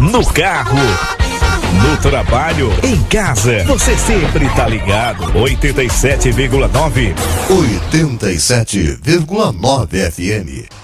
no carro, no trabalho, em casa, você sempre tá ligado. 87,9. 87,9 FM.